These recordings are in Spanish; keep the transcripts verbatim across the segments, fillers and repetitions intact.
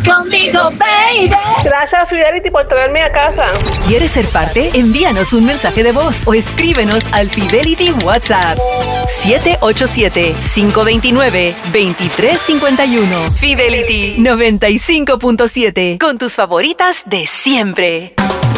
conmigo, baby. Gracias, Fidelity, por traerme a casa. ¿Quieres ser parte? Envíanos un mensaje de voz o escríbenos al Fidelity WhatsApp siete ocho siete, cinco dos nueve, dos tres cinco uno. Fidelity noventa y cinco punto siete, con tus favoritas de siempre.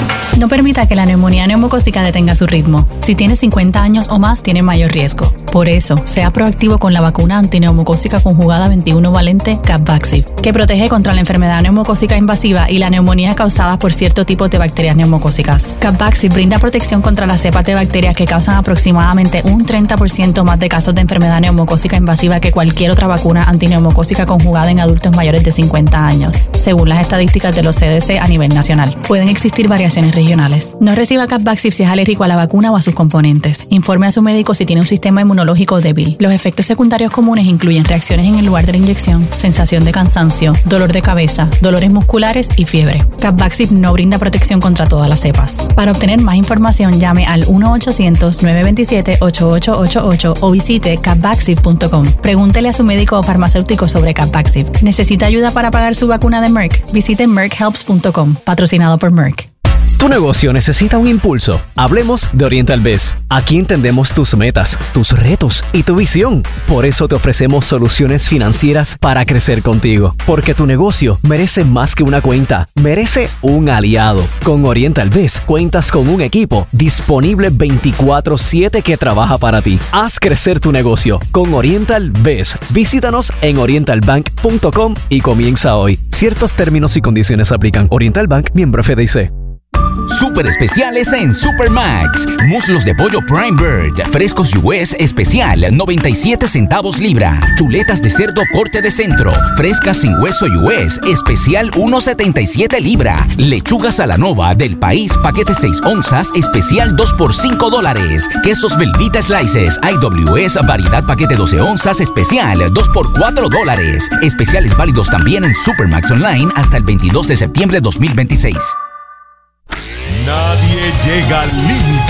No permita que la neumonía neumocócica detenga su ritmo. Si tiene cincuenta años o más, tiene mayor riesgo. Por eso, sea proactivo con la vacuna antineumocócica conjugada veintiuno valente Capvaxive, que protege contra la enfermedad neumocócica invasiva y la neumonía causada por cierto tipo de bacterias neumocócicas. Capvaxive brinda protección contra las cepas de bacterias que causan aproximadamente un treinta por ciento más de casos de enfermedad neumocócica invasiva que cualquier otra vacuna antineumocócica conjugada en adultos mayores de cincuenta años, según las estadísticas de los C D C a nivel nacional. Pueden existir variaciones regionales. No reciba Capvaxive si es alérgico a la vacuna o a sus componentes. Informe a su médico si tiene un sistema inmunológico débil. Los efectos secundarios comunes incluyen reacciones en el lugar de la inyección, sensación de cansancio, dolor de cabeza, dolores musculares y fiebre. Capvaxive no brinda protección contra todas las cepas. Para obtener más información, llame al uno ochocientos, nueve dos siete, ocho ocho ocho ocho o visite capvaxive punto com. Pregúntele a su médico o farmacéutico sobre Capvaxive. ¿Necesita ayuda para pagar su vacuna de Merck? Visite merck helps punto com, patrocinado por Merck. Tu negocio necesita un impulso. Hablemos de Oriental Biz. Aquí entendemos tus metas, tus retos y tu visión. Por eso te ofrecemos soluciones financieras para crecer contigo. Porque tu negocio merece más que una cuenta, merece un aliado. Con Oriental Biz cuentas con un equipo disponible veinticuatro siete que trabaja para ti. Haz crecer tu negocio con Oriental Biz. Visítanos en oriental bank punto com y comienza hoy. Ciertos términos y condiciones aplican. Oriental Bank, miembro F D I C. Super especiales en Supermax. Muslos de pollo Prime Bird, frescos U S especial, noventa y siete centavos libra. Chuletas de cerdo corte de centro, frescas sin hueso U S, especial uno setenta y siete libra. Lechugas a la nova del país, paquete seis onzas, especial dos por cinco dólares. Quesos Velveeta Slices, I W S, variedad paquete doce onzas, especial dos por cuatro dólares. Especiales válidos también en Supermax Online hasta el veintidós de septiembre de dos mil veintiséis. Nadie llega al límite